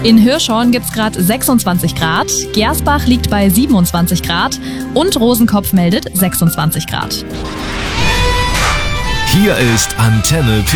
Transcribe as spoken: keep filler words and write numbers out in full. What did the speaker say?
In Hirschhorn gibt's gerade sechsundzwanzig Grad, Gersbach liegt bei siebenundzwanzig Grad und Rosenkopf meldet sechsundzwanzig Grad. Hier ist Antenne